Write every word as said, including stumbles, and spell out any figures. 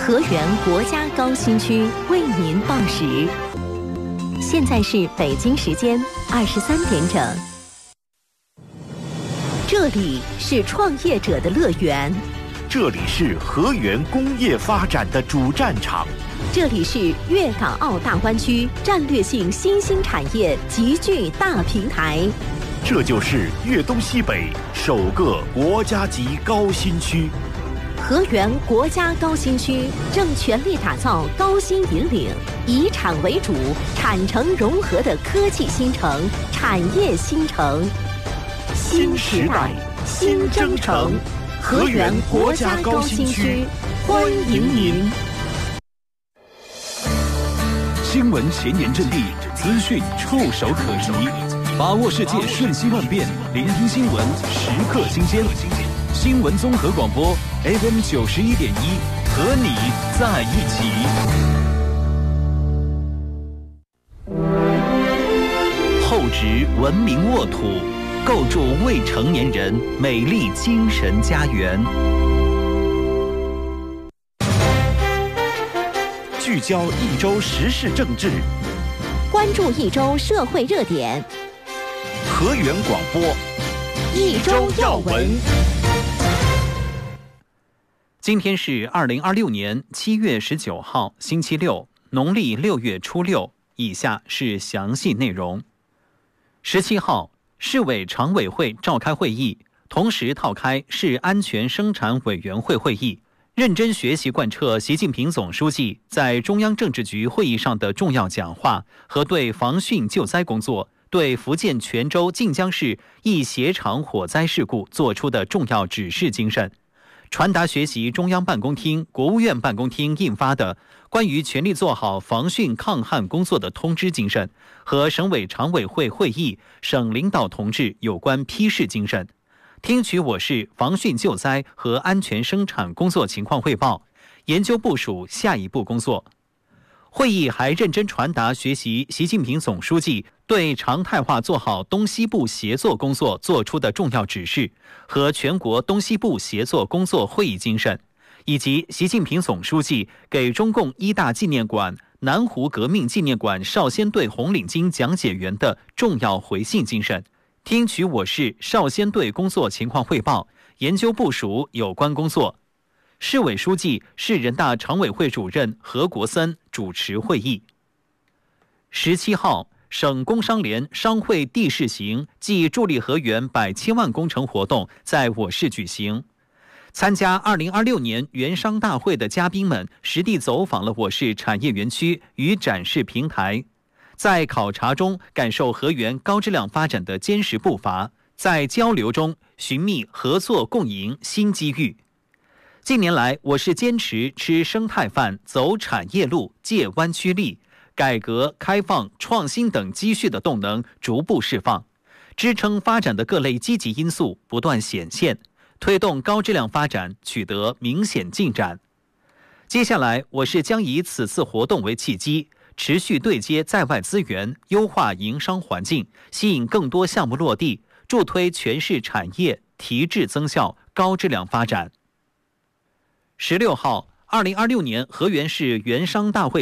河源国家高新区为您报时，现在是北京时间二十三点整。这里是创业者的乐园， 这里是河源工业发展的主战场， 这里是粤港澳大湾区战略性新兴产业集聚大平台， 这就是粤东西北首个国家级高新区。 河源国家高新区正全力打造高新引领、以产为主、产城融合的科技新城、产业新城。 新时代，新征程，河源国家高新区，欢迎您。 新闻前沿阵地，资讯触手可及，把握世界瞬息万变，聆听新闻时刻新鲜。新闻综合广播 F M 九十一点一，和你在一起。 厚植文明沃土，构筑未成年人美丽精神家园。 聚焦一周时事政治， 关注一周社会热点。 河源广播一周要闻。 今天是二零二六年七月十九号，星期六，农历六月初六。以下是详细内容。十七号，市委常委会召开会议，同时召开市安全生产委员会会议，认真学习贯彻习近平总书记在中央政治局会议上的重要讲话和对防汛救灾工作、对福建泉州晋江市一鞋厂火灾事故作出的重要指示精神，传达学习中央办公厅、国务院办公厅印发的关于全力做好防汛抗旱工作的通知精神和省委常委会会议、省领导同志有关批示精神，听取我市防汛救灾和安全生产工作情况汇报，研究部署下一步工作。会议还认真传达学习习近平总书记对常态化做好东西部协作工作作出的重要指示和全国东西部协作工作会议精神，以及习近平总书记给中共一大纪念馆、南湖革命纪念馆少先队红领巾讲解员的重要回信精神，听取我市少先队工作情况汇报，研究部署有关工作。市委书记、市人大常委会主任何国森主持会议。十七号，省工商联商会地市行暨助力河源百千万工程活动在我市举行。参加二零二六年园商大会的嘉宾们实地走访了我市产业园区与展示平台，在考察中感受河源高质量发展的坚实步伐，在交流中寻觅合作共赢新机遇。近年来，我市坚持吃生态饭、走产业路、借湾区力，改革开放、创新等积蓄的动能逐步释放，支撑发展的各类积极因素不断显现，推动高质量发展取得明显进展。接下来，我市将以此次活动为契机，持续对接在外资源，优化营商环境，吸引更多项目落地，助推全市产业提质增效、高质量发展。十六号，二零二六年河源市园商大会